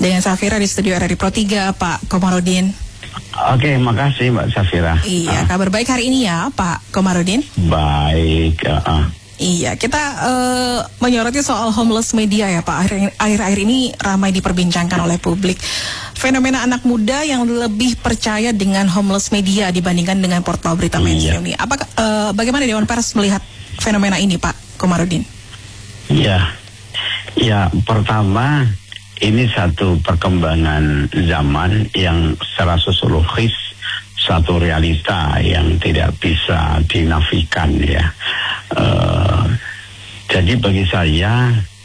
dengan Safira di studio RRI Pro 3, Pak Komarudin. Oke, makasih Mbak Safira. Iya, kabar baik hari ini ya Pak Komarudin? Baik. Iya, kita menyoroti soal homeless media ya Pak. Akhir-akhir ini ramai diperbincangkan oleh publik. Fenomena anak muda yang lebih percaya dengan homeless media dibandingkan dengan portal berita mainstream ini. Apakah bagaimana Dewan Pers melihat fenomena ini Pak Komarudin? Ya, pertama ini satu perkembangan zaman yang secara sosiologis satu realita yang tidak bisa dinafikan ya. Jadi bagi saya